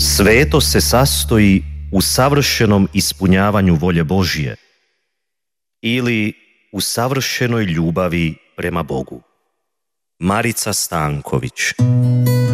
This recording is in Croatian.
Sveto se sastoji u savršenom ispunjavanju volje Božje ili u savršenoj ljubavi prema Bogu. Marica Stanković.